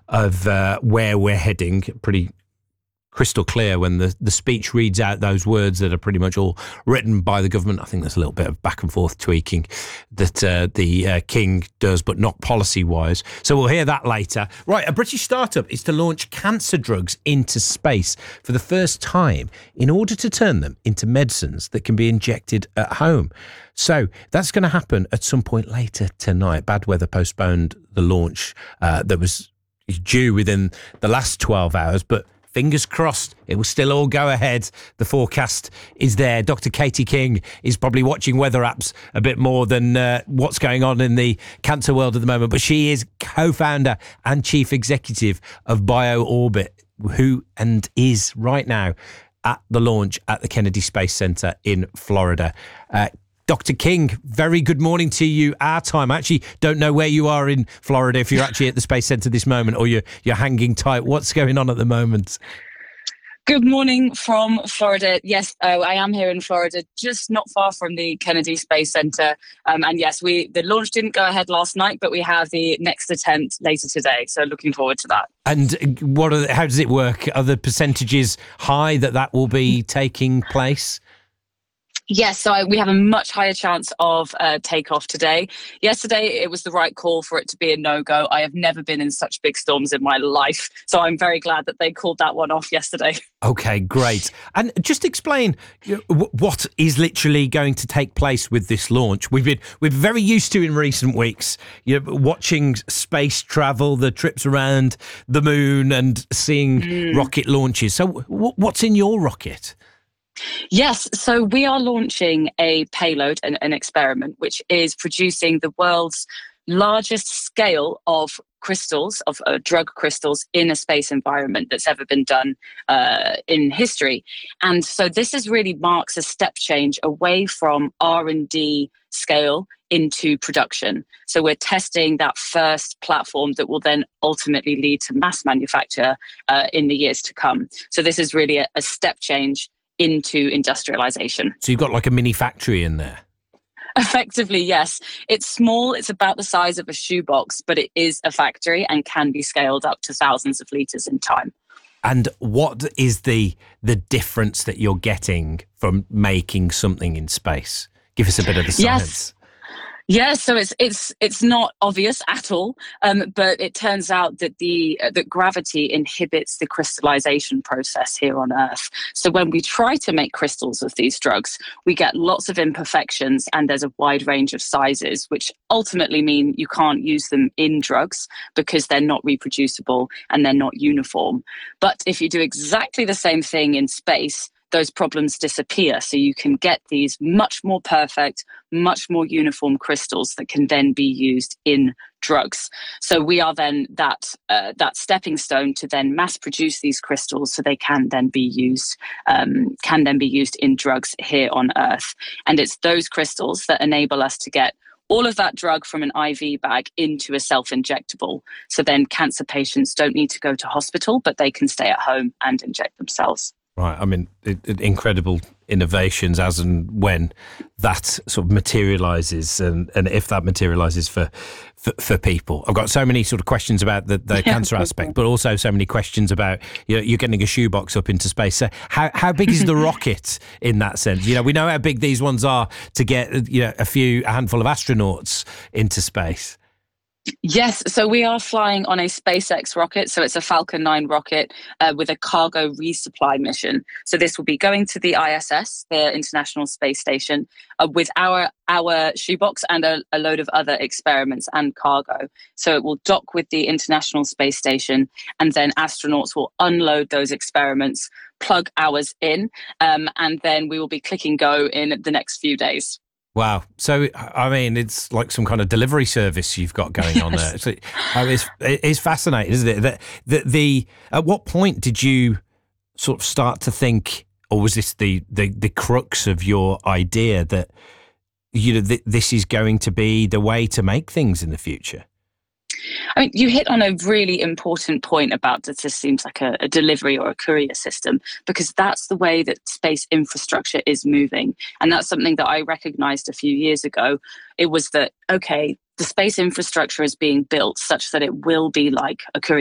of where we're heading. Pretty crystal clear when the speech reads out those words that are pretty much all written by the government. I think there's a little bit of back and forth tweaking that the King does, but not policy-wise. So we'll hear that later. Right, a British startup is to launch cancer drugs into space for the first time in order to turn them into medicines that can be injected at home. So that's going to happen at some point later tonight. Bad weather postponed the launch that was due within the last 12 hours, but fingers crossed, it will still all go ahead. The forecast is there. Dr. Katie King is probably watching weather apps a bit more than what's going on in the cancer world at the moment. But she is co-founder and chief executive of BioOrbit, who and is right now at the launch at the Kennedy Space Center in Florida. Dr. King, very good morning to you, our time. I actually don't know where you are in Florida, if you're actually at the Space Center this moment or you're hanging tight. What's going on at the moment? Good morning from Florida. Yes, I am here in Florida, just not far from the Kennedy Space Center. And yes, the launch didn't go ahead last night, but we have the next attempt later today. So looking forward to that. And how does it work? Are the percentages high that will be taking place? Yes, so we have a much higher chance of takeoff today. Yesterday, it was the right call for it to be a no-go. I have never been in such big storms in my life, so I'm very glad that they called that one off yesterday. Okay, great. And just explain what is literally going to take place with this launch. We're very used to in recent weeks, watching space travel, the trips around the moon and seeing rocket launches. So what's in your rocket? Yes, so we are launching a payload, an experiment, which is producing the world's largest scale of crystals, of drug crystals in a space environment that's ever been done in history. And so this really marks a step change away from R&D scale into production. So we're testing that first platform that will then ultimately lead to mass manufacture in the years to come. So this is really a step change into industrialization. So you've got like a mini factory in there? Effectively, yes. It's small, it's about the size of a shoebox, but it is a factory and can be scaled up to thousands of litres in time. And what is the difference that you're getting from making something in space? Give us a bit of the science. Yes, so it's not obvious at all, but it turns out that that gravity inhibits the crystallization process here on Earth. So when we try to make crystals of these drugs, we get lots of imperfections, and there's a wide range of sizes, which ultimately mean you can't use them in drugs because they're not reproducible and they're not uniform. But if you do exactly the same thing in space, those problems disappear. So you can get these much more perfect, much more uniform crystals that can then be used in drugs. So we are then that stepping stone to then mass produce these crystals so they can then be used in drugs here on Earth. And it's those crystals that enable us to get all of that drug from an IV bag into a self-injectable. So then cancer patients don't need to go to hospital, but they can stay at home and inject themselves. Right. I mean, incredible innovations as and when that sort of materialises and if that materialises for people. I've got so many sort of questions about the cancer aspect, but also so many questions about, you're getting a shoebox up into space. So how big is the rocket in that sense? We know how big these ones are to get, a handful of astronauts into space. Yes, so we are flying on a SpaceX rocket. So it's a Falcon 9 rocket with a cargo resupply mission. So this will be going to the ISS, the International Space Station, with our shoebox and a load of other experiments and cargo. So it will dock with the International Space Station, and then astronauts will unload those experiments, plug ours in, and then we will be clicking go in the next few days. Wow. So, I mean, it's like some kind of delivery service you've got going on there. So, it's fascinating, isn't it? At what point did you sort of start to think, or was this the crux of your idea that, this is going to be the way to make things in the future? I mean, you hit on a really important point about that this seems like a delivery or a courier system, because that's the way that space infrastructure is moving. And that's something that I recognized a few years ago. It was that, okay, the space infrastructure is being built such that it will be like a courier